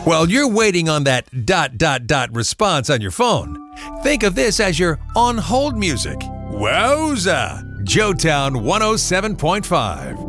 While you're waiting on that ... response on your phone, think of this as your on-hold music. Wowza! Joetown 107.5.